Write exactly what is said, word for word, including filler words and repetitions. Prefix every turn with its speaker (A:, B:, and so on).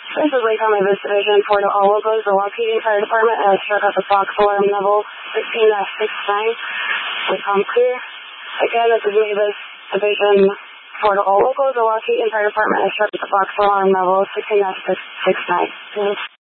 A: This is Lake County Business Division for the all locals, the Waukegan Fire Department, and it's struck at the Fox alarm level sixteen dash sixty-nine. We come clear. Again, this is Mavis Division for the all locals, the Waukegan Fire Department, and it's struck at the Fox alarm level sixteen dash sixty-nine.